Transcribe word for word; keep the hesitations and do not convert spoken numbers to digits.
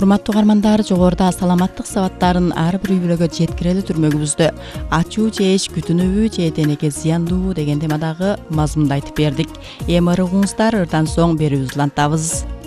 Урматтуу угармандар, жогоруда саламаттык сабаттарын ар бир үй бүлөгө жеткирели түрмөгүбүздө ачуу жеш күтүнүүбү же денеге зыяндуу деген темадагы мазмунду айтып бердик. Эми ырыгыңыздар ырдан соң берүүбүздү улантабыз.